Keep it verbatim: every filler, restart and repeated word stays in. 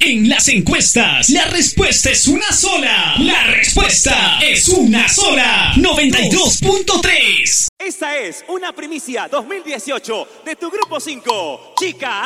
En las encuestas, la respuesta es una sola. La respuesta es una sola. noventa y dos punto tres. Esta es una primicia dos mil dieciocho de tu Grupo cinco, Chica.